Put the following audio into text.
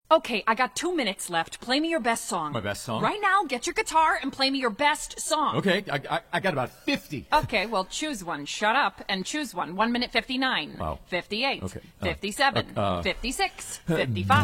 Okay, I got 2 minutes left. Play me your best song. My best song? Right now, get your guitar and play me your best song. Okay, I got about 50. Okay, well, choose one. Shut up and choose one. 1 minute 59. Wow. 58. Okay. 57. 56. 55.